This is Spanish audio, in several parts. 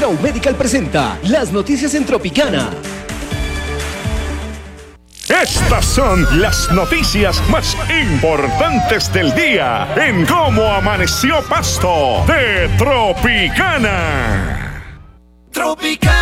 Show Medical presenta las noticias en Tropicana. Estas son las noticias más importantes del día en Cómo Amaneció Pasto de Tropicana. Tropicana.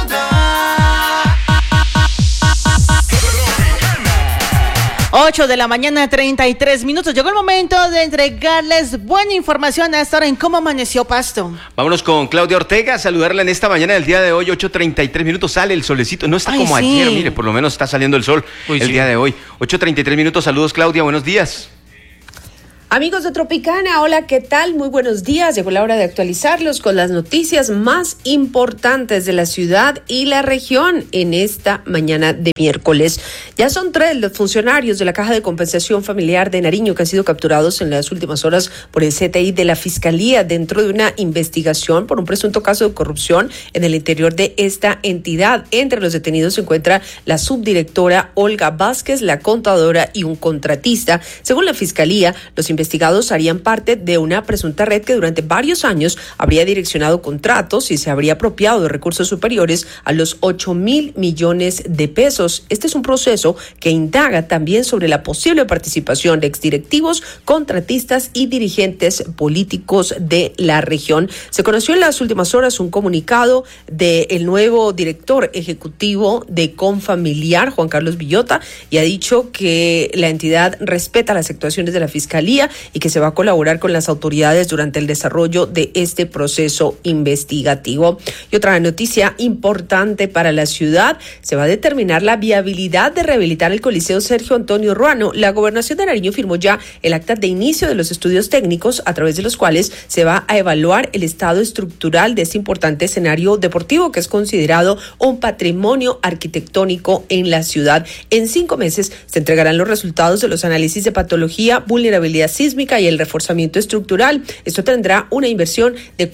8 de la mañana, 33 minutos. Llegó el momento de entregarles buena información a esta hora en Cómo Amaneció Pasto. Vámonos con Claudia Ortega, saludarla en esta mañana del día de hoy, 8:33 minutos, sale el solecito. No está como ayer, mire, por lo menos está saliendo el sol día de hoy. 8:33 minutos, saludos Claudia, buenos días. Amigos de Tropicana, hola, ¿qué tal? Muy buenos días. Llegó la hora de actualizarlos con las noticias más importantes de la ciudad y la región en esta mañana de miércoles. Ya son 3 los funcionarios de la Caja de Compensación Familiar de Nariño que han sido capturados en las últimas horas por el CTI de la Fiscalía dentro de una investigación por un presunto caso de corrupción en el interior de esta entidad. Entre los detenidos se encuentra la subdirectora Olga Vázquez, la contadora y un contratista. Según la Fiscalía, los investigados harían parte de una presunta red que durante varios años habría direccionado contratos y se habría apropiado de recursos superiores a los 8.000 millones de pesos. Este es un proceso que indaga también sobre la posible participación de exdirectivos, contratistas y dirigentes políticos de la región. Se conoció en las últimas horas un comunicado del nuevo director ejecutivo de Confamiliar, Juan Carlos Villota, y ha dicho que la entidad respeta las actuaciones de la Fiscalía y que se va a colaborar con las autoridades durante el desarrollo de este proceso investigativo. Y otra noticia importante para la ciudad, se va a determinar la viabilidad de rehabilitar el Coliseo Sergio Antonio Ruano. La Gobernación de Nariño firmó ya el acta de inicio de los estudios técnicos a través de los cuales se va a evaluar el estado estructural de este importante escenario deportivo que es considerado un patrimonio arquitectónico en la ciudad. En 5 meses se entregarán los resultados de los análisis de patología, vulnerabilidad sísmica y el reforzamiento estructural. Esto tendrá una inversión de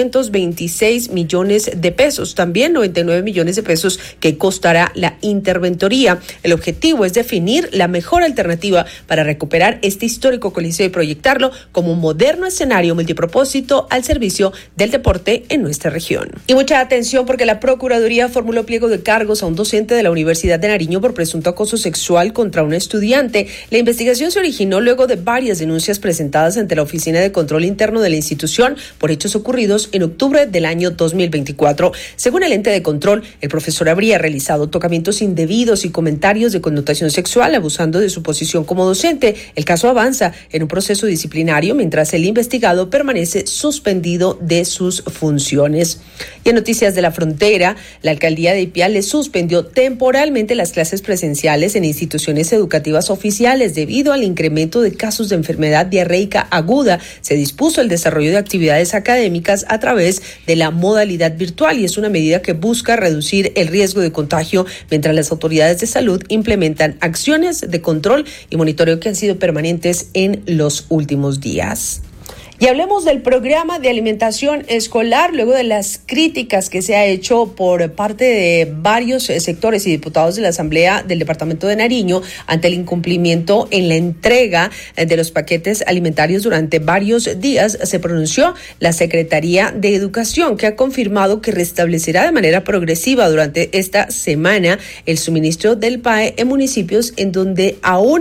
426 millones de pesos, también 99 millones de pesos que costará la interventoría. El objetivo es definir la mejor alternativa para recuperar este histórico coliseo y proyectarlo como un moderno escenario multipropósito al servicio del deporte en nuestra región. Y mucha atención porque la Procuraduría formuló pliego de cargos a un docente de la Universidad de Nariño por presunto acoso sexual contra un estudiante. La investigación se originó luego de varias denuncias presentadas ante la Oficina de Control Interno de la institución por hechos ocurridos en octubre del año 2024. Según el ente de control, el profesor habría realizado tocamientos indebidos y comentarios de connotación sexual, abusando de su posición como docente. El caso avanza en un proceso disciplinario mientras el investigado permanece suspendido de sus funciones. Y en noticias de la frontera, la alcaldía de Ipiales suspendió temporalmente las clases presenciales en instituciones educativas oficiales debido al incremento de casos de enfermedad diarreica aguda. Se dispuso el desarrollo de actividades académicas a través de la modalidad virtual y es una medida que busca reducir el riesgo de contagio mientras las autoridades de salud implementan acciones de control y monitoreo que han sido permanentes en los últimos días. Y hablemos del programa de alimentación escolar, luego de las críticas que se ha hecho por parte de varios sectores y diputados de la Asamblea del Departamento de Nariño ante el incumplimiento en la entrega de los paquetes alimentarios durante varios días. Se pronunció la Secretaría de Educación, que ha confirmado que restablecerá de manera progresiva durante esta semana el suministro del PAE en municipios en donde aún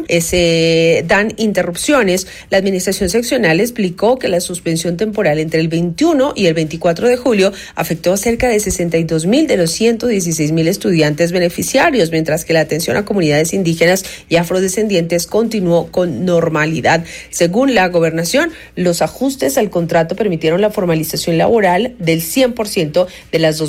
se dan interrupciones. La Administración Seccional explicó que la suspensión temporal entre el 21 y el 24 de julio afectó a cerca de 62,000 de los 116,000 estudiantes beneficiarios, mientras que la atención a comunidades indígenas y afrodescendientes continuó con normalidad. Según la gobernación, los ajustes al contrato permitieron la formalización laboral del 100% de las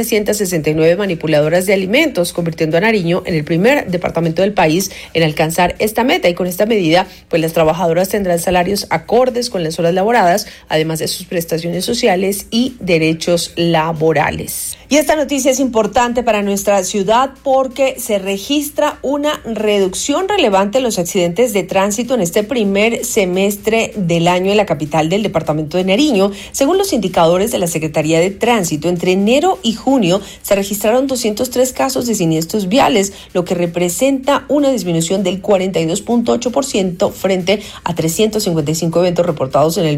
2,369 manipuladoras de alimentos, convirtiendo a Nariño en el primer departamento del país en alcanzar esta meta. Y con esta medida, pues las trabajadoras tendrán salarios acordes con las horas laboradas, además de sus prestaciones sociales y derechos laborales. Y esta noticia es importante para nuestra ciudad porque se registra una reducción relevante en los accidentes de tránsito en este primer semestre del año en la capital del departamento de Nariño. Según los indicadores de la Secretaría de Tránsito, entre enero y junio se registraron 203 casos de siniestros viales, lo que representa una disminución del 42.8% frente a 355 eventos reportados en el mismo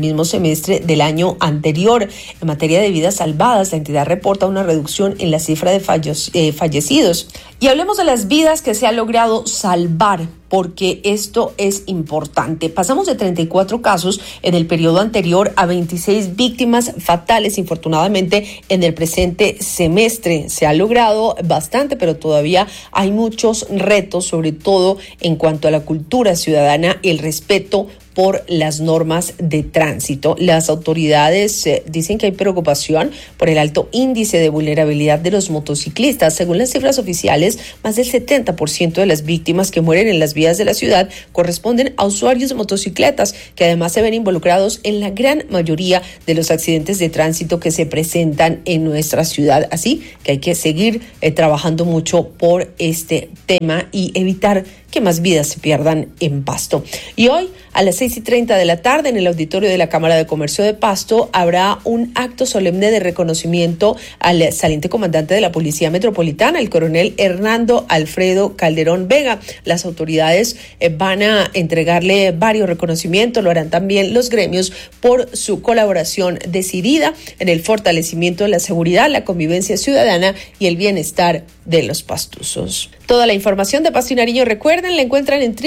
mismo semestre del año anterior. En materia de vidas salvadas, la entidad reporta una reducción en la cifra de fallecidos. Y hablemos de las vidas que se ha logrado salvar, porque esto es importante. Pasamos de 34 casos en el periodo anterior a 26 víctimas fatales, infortunadamente, en el presente semestre. Se ha logrado bastante, pero todavía hay muchos retos, sobre todo en cuanto a la cultura ciudadana y el respeto por las normas de tránsito. Las autoridades dicen que hay preocupación por el alto índice de vulnerabilidad de los motociclistas. Según las cifras oficiales, más del 70% de las víctimas que mueren en las vías de la ciudad corresponden a usuarios de motocicletas, que además se ven involucrados en la gran mayoría de los accidentes de tránsito que se presentan en nuestra ciudad. Así que hay que seguir trabajando mucho por este tema y evitar que más vidas se pierdan en Pasto. Y hoy, a las 6:30 de la tarde, en el auditorio de la Cámara de Comercio de Pasto, habrá un acto solemne de reconocimiento al saliente comandante de la Policía Metropolitana, el coronel Hernando Alfredo Calderón Vega. Las autoridades van a entregarle varios reconocimientos, lo harán también los gremios por su colaboración decidida en el fortalecimiento de la seguridad, la convivencia ciudadana y el bienestar de los pastusos. Toda la información de Pasto y Nariño, recuerden, la encuentran en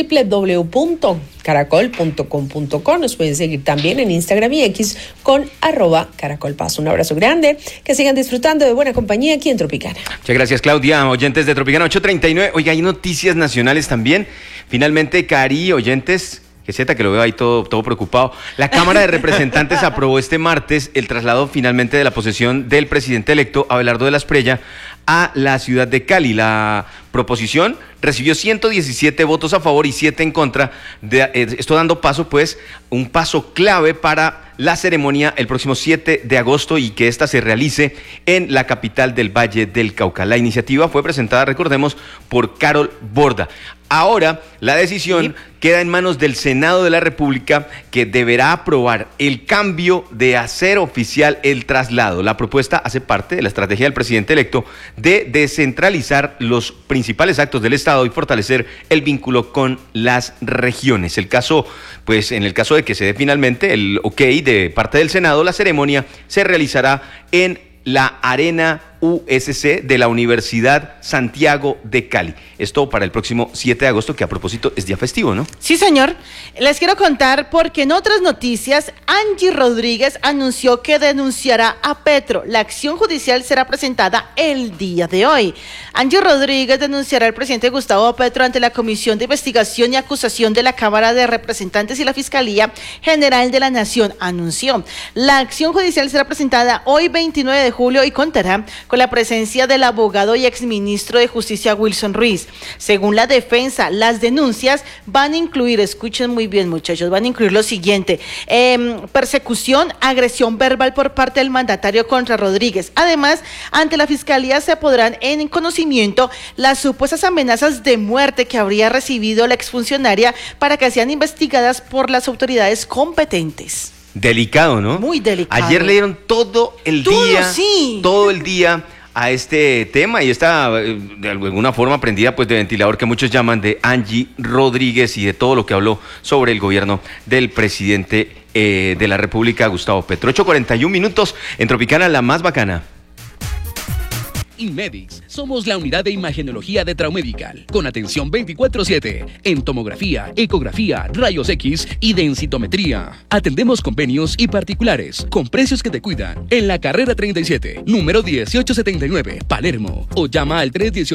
www.caracol.com.co. Nos pueden seguir también en Instagram y X con @caracolpasto. Un abrazo grande, que sigan disfrutando de buena compañía aquí en Tropicana. Muchas gracias, Claudia. Oyentes de Tropicana 839. Oiga, hay noticias nacionales también. Finalmente, Cari, oyentes, que lo veo ahí todo preocupado. La Cámara de Representantes aprobó este martes el traslado finalmente de la posesión del presidente electo Abelardo de la Espriella a la ciudad de Cali. La proposición recibió 117 votos a favor y 7 en contra. Esto dando paso, pues, un paso clave para la ceremonia el próximo 7 de agosto y que esta se realice en la capital del Valle del Cauca. La iniciativa fue presentada, recordemos, por Carol Borda. Ahora, la decisión queda en manos del Senado de la República, que deberá aprobar el cambio de hacer oficial el traslado. La propuesta hace parte de la estrategia del presidente electo de descentralizar los principales actos del Estado y fortalecer el vínculo con las regiones. En el caso de que se dé finalmente el ok de parte del Senado, la ceremonia se realizará en la Arena USC de la Universidad Santiago de Cali. Esto para el próximo 7 de agosto, que a propósito es día festivo, ¿no? Sí, señor. Les quiero contar porque en otras noticias, Angie Rodríguez anunció que denunciará a Petro. La acción judicial será presentada el día de hoy. Angie Rodríguez denunciará al presidente Gustavo Petro ante la Comisión de Investigación y Acusación de la Cámara de Representantes y la Fiscalía General de la Nación, anunció. La acción judicial será presentada hoy 29 de julio y contará con la presencia del abogado y exministro de Justicia Wilson Ruiz. Según la defensa, las denuncias van a incluir, escuchen muy bien, muchachos, van a incluir lo siguiente: persecución, agresión verbal por parte del mandatario contra Rodríguez. Además, ante la Fiscalía se podrán en conocimiento las supuestas amenazas de muerte que habría recibido la exfuncionaria para que sean investigadas por las autoridades competentes. Delicado, ¿no? Muy delicado. Ayer le dieron todo el día a este tema y está de alguna forma prendida pues de ventilador, que muchos llaman, de Angie Rodríguez y de todo lo que habló sobre el gobierno del presidente de la República, Gustavo Petro. 8:41 en Tropicana, la más bacana. Inmedix, somos la unidad de imagenología de Traumedical, con atención 24/7 en tomografía, ecografía, rayos X y densitometría. Atendemos convenios y particulares, con precios que te cuidan, en la carrera 37, número 1879, Palermo, o llama al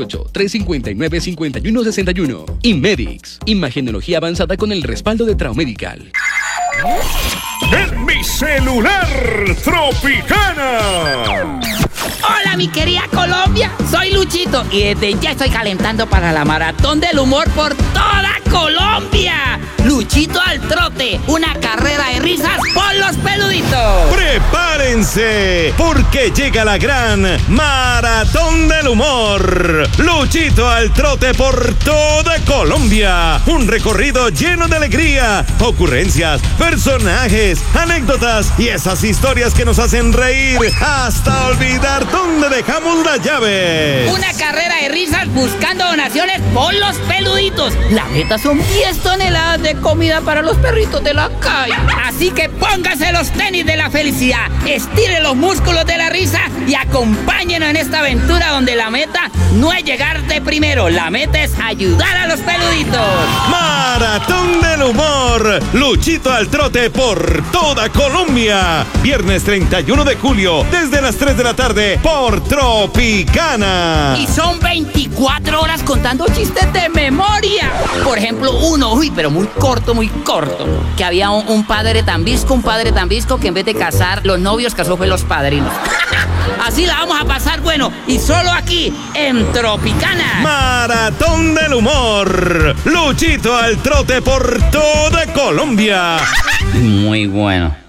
318-359-5161. Inmedix, imagenología avanzada con el respaldo de Traumedical. En mi celular, Tropicana. Hola, mi querida Colombia, soy Luchito y desde ya estoy calentando para la maratón del humor por toda Colombia. Luchito al trote, una carrera de risas por los peluditos. ¡Prepárense! Porque llega la gran maratón del humor. Luchito al trote por toda Colombia. Un recorrido lleno de alegría, ocurrencias, personajes, anécdotas y esas historias que nos hacen reír hasta olvidar dónde dejamos las llaves. Una carrera de risas buscando donaciones por los peluditos. La meta son 10 toneladas de comida para los perritos de la calle. Así que póngase los tenis de la felicidad, estire los músculos de la risa y acompáñenos en esta aventura donde la meta no es llegar de primero, la meta es ayudar a los peluditos. Maratón del humor. Luchito al trote por toda Colombia. Viernes 31 de julio, desde las 3 de la tarde, por Tropicana. Y son 24 horas contando chistes de memoria. Por ejemplo, uno, pero muy corto, que había un padre tan visco que en vez de casar los novios, casó fue los padrinos. Así la vamos a pasar bueno, y solo aquí, en Tropicana. Maratón del humor. Luchito al trote por toda Colombia. Muy bueno.